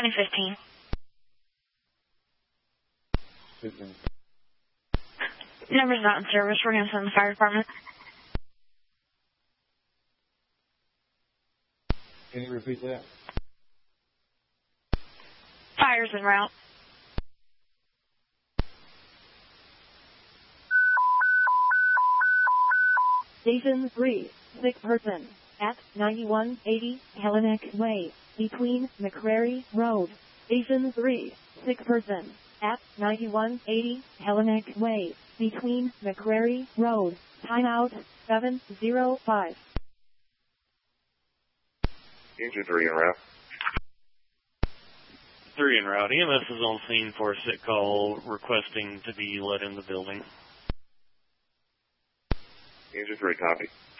County 15. Number's not in service. We're going to send the fire department. Can you repeat that? Fire's en route. Station 3, sick person, at 9180 Hellenic Way, between McCrary Road. Station 3, sick person, at 9180 Hellenic Way, between McCrary Road. Timeout 705. Engine 3 en route. 3 en route. EMS is on scene for a sick call requesting to be let in the building. Engine 3, copy.